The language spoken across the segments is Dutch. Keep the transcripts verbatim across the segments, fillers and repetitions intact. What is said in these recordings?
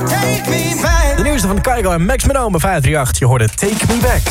De nieuwste van Kygo en Max Manome vijf drie acht. Je hoorde Take Me Back.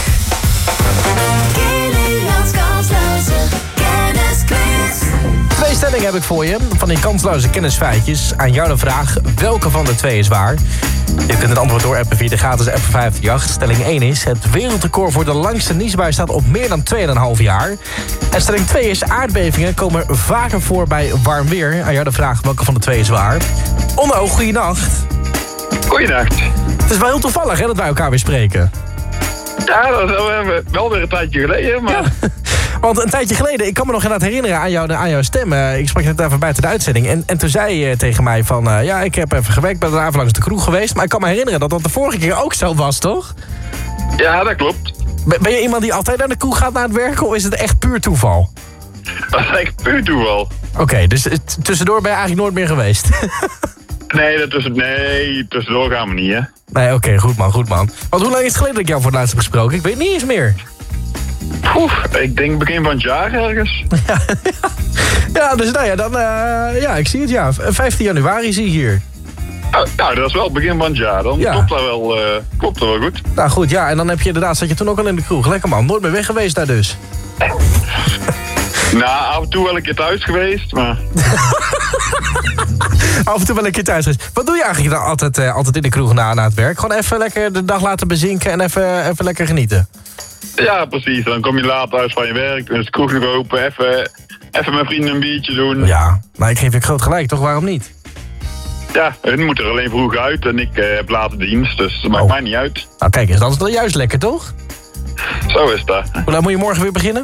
Twee stellingen heb ik voor je. Van die kansloze kennisfeitjes. Aan jou de vraag, welke van de twee is waar? Je kunt het antwoord doorappen via de gratis app van vijf drie acht. Stelling één is, het wereldrecord voor de langste niesbui staat op meer dan twee komma vijf jaar. En stelling twee is, aardbevingen komen vaker voor bij warm weer. Aan jou de vraag, welke van de twee is waar? Onno, goeienacht. Goeienacht. Het is wel heel toevallig hè, dat wij elkaar weer spreken. Ja, dat is wel- wel weer een tijdje geleden, maar... Ja. Want een tijdje geleden, ik kan me nog inderdaad herinneren aan, jou, aan jouw stem. Uh, ik sprak net even buiten de uitzending. En, en toen zei je tegen mij van... Uh, ja, ik heb even gewerkt, ben daarna langs de kroeg geweest. Maar ik kan me herinneren dat dat de vorige keer ook zo was, toch? Ja, dat klopt. Ben, ben je iemand die altijd naar de kroeg gaat na het werken? Of is het echt puur toeval? Dat is echt puur toeval. Oké, okay, dus t- tussendoor ben je eigenlijk nooit meer geweest? Nee, dat tussen, nee, tussendoor gaan we niet, hè. Nee, oké, okay, goed man, goed man. Want hoe lang is het geleden dat ik jou voor het laatst heb gesproken? Ik weet niet eens meer. Oef, ik denk begin van het jaar ergens. Ja, ja dus nou ja, dan, uh, ja, ik zie het, ja. vijftien januari zie je hier. Oh, nou, dat is wel het begin van het jaar. Dan Ja. klopt dat wel, uh, klopt dat wel goed. Nou goed, ja, en dan heb je inderdaad, zat je toen ook al in de kroeg. Lekker man, nooit meer weg geweest daar dus. Nou, af en toe wel een keer thuis geweest, maar... Af en toe wel een keer thuis geweest. Wat doe je eigenlijk dan altijd, uh, altijd in de kroeg na, na het werk? Gewoon even lekker de dag laten bezinken en even, even lekker genieten. Ja, precies. Dan kom je laat thuis van je werk, dan is de kroeg nog open, even, even met vrienden een biertje doen. Ja, maar ik geef je groot gelijk, toch? Waarom niet? Ja, hun moeten er alleen vroeg uit en ik uh, heb later dienst, dus dat maakt Oh. mij niet uit. Nou kijk eens, dan is het wel juist lekker, toch? Zo is dat. Hoe laat moet je morgen weer beginnen?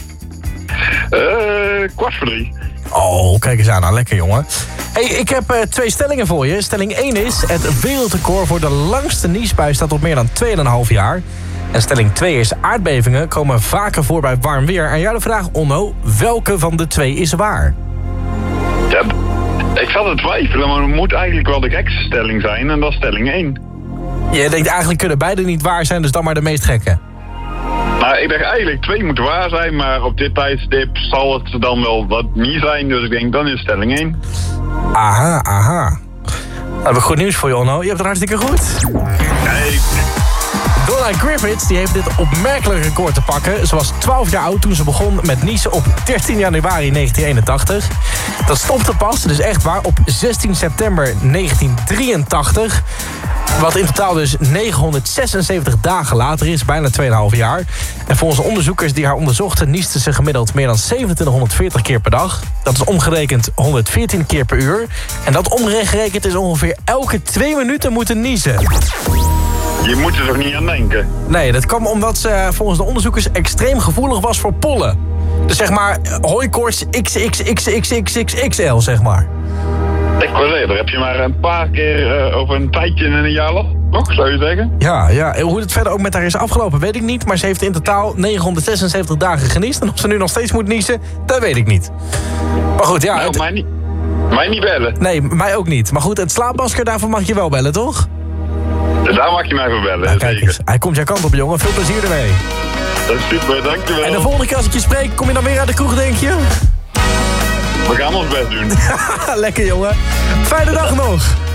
Uh, kwart voor drie. Oh, kijk eens aan, nou lekker jongen. Hey, ik heb uh, twee stellingen voor je. Stelling één is, het wereldrecord voor de langste niesbui staat op meer dan twee komma vijf jaar. En stelling twee is, aardbevingen komen vaker voor bij warm weer. Aan jou de vraag, Onno, welke van de twee is waar? Ja, ik zat te twijfelen, maar het moet eigenlijk wel de gekste stelling zijn en dat is stelling één. Je denkt eigenlijk kunnen beide niet waar zijn, dus dan maar de meest gekke. Nou, ik dacht eigenlijk twee moeten waar zijn, maar op dit tijdstip zal het dan wel wat niet zijn, dus ik denk dan is stelling één. Aha, aha. Dan heb ik goed nieuws voor je, Onno. Je hebt het hartstikke goed. Nee. Donna Griffiths die heeft dit opmerkelijke record te pakken. Ze was twaalf jaar oud toen ze begon met niezen op dertien januari negentien eenentachtig. Dat stopte pas, dus echt waar, op zestien september negentien drieëntachtig. Wat in totaal dus negenhonderdzesenzeventig dagen later is, bijna twee komma vijf jaar. En volgens onderzoekers die haar onderzochten nieste ze gemiddeld meer dan zevenentwintighonderdveertig keer per dag. Dat is omgerekend honderdveertien keer per uur. En dat omgerekend is ongeveer elke twee minuten moeten niezen. Je moet er toch niet aan denken? Nee, dat kwam omdat ze volgens de onderzoekers extreem gevoelig was voor pollen. Dus zeg maar hooikoorts X X X X X X X L, zeg maar. Ik wil zeggen, daar heb je maar een paar keer uh, over een tijdje in een jaar nog, zou je zeggen? Ja, ja, en hoe het verder ook met haar is afgelopen, weet ik niet. Maar ze heeft in totaal negenhonderdzesenzeventig dagen geniest. En of ze nu nog steeds moet niezen, dat weet ik niet. Maar goed, ja... Nou, het... mij, niet, mij niet bellen. Nee, mij ook niet. Maar goed, het slaapmasker, daarvan mag je wel bellen, toch? Daar mag je mij voor bellen, Nou, kijk zeker. eens, hij komt jouw kant op, jongen. Veel plezier ermee. Dat is super, dankjewel. En de volgende keer als ik je spreek, kom je dan weer uit de kroeg, denk je? We gaan ons best doen. Lekker, jongen. Fijne dag nog.